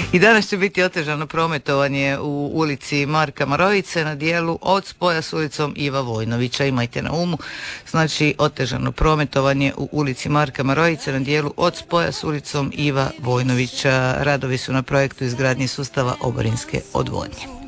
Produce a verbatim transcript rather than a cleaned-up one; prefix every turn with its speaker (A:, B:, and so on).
A: I danas će biti otežano prometovanje u ulici Marka Marojice na dijelu od spoja s ulicom Iva Vojnovića. Imajte na umu, znači otežano prometovanje u ulici Marka Marojice na dijelu od spoja s ulicom Iva Vojnovića. Radovi su na projektu izgradnje sustava oborinske odvodnje.